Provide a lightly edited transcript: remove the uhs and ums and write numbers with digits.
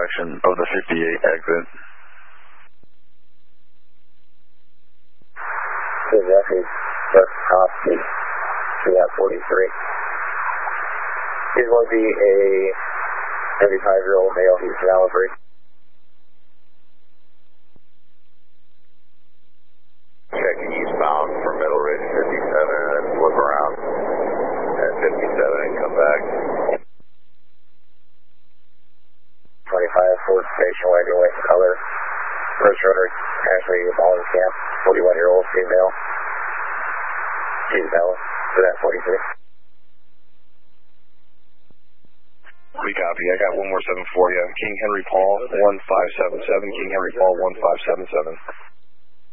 direction of the 58 exit. Jeffrey, just top to that 43. He's going to be a 35-year-old male. He's Malibu. Checking eastbound for Middle Ridge 57 and flip around at 57 and come back. 25 Ford Station Wagon, white color. First rotor, Ashley Ballenkamp, 41-year-old female. She's Bella for that 43. We copy. I got 1 more 7 for you. King Henry Paul 1577. King Henry Paul 1577.